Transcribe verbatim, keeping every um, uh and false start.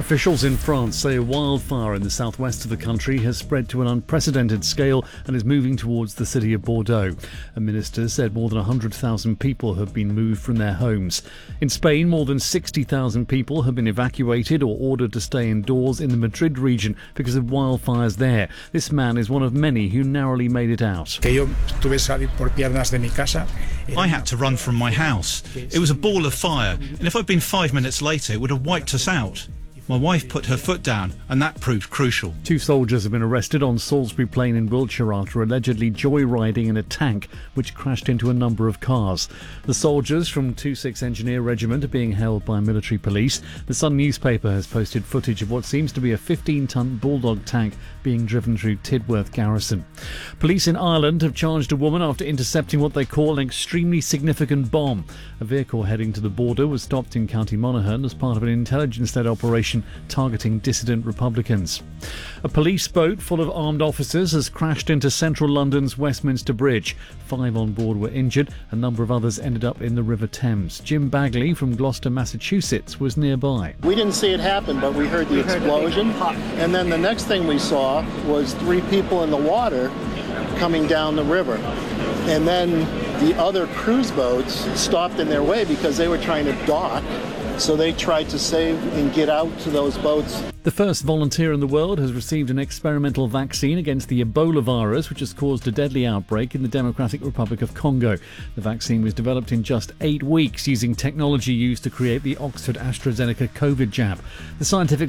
Officials in France say a wildfire in the southwest of the country has spread to an unprecedented scale and is moving towards the city of Bordeaux. A minister said more than one hundred thousand people have been moved from their homes. In Spain, more than sixty thousand people have been evacuated or ordered to stay indoors in the Madrid region because of wildfires there. This man is one of many who narrowly made it out. I had to run from my house. It was a ball of fire, and if I'd been five minutes later, it would have wiped us out. My wife put her foot down, and that proved crucial. Two soldiers have been arrested on Salisbury Plain in Wiltshire after allegedly joyriding in a tank which crashed into a number of cars. The soldiers from two six Engineer Regiment are being held by military police. The Sun newspaper has posted footage of what seems to be a fifteen-ton Bulldog tank being driven through Tidworth Garrison. Police in Ireland have charged a woman after intercepting what they call an extremely significant bomb. A vehicle heading to the border was stopped in County Monaghan as part of an intelligence-led operation targeting dissident Republicans. A police boat full of armed officers has crashed into central London's Westminster Bridge. Five on board were injured. A number of others ended up in the River Thames. Jim Bagley from Gloucester, Massachusetts was nearby. We didn't see it happen, but we heard the explosion. And then the next thing we saw was three people in the water coming down the river. And then the other cruise boats stopped in their way because they were trying to dock. So they tried to save and get out to those boats. The first volunteer in the world has received an experimental vaccine against the Ebola virus, which has caused a deadly outbreak in the Democratic Republic of Congo. The vaccine was developed in just eight weeks using technology used to create the Oxford AstraZeneca COVID jab. The scientific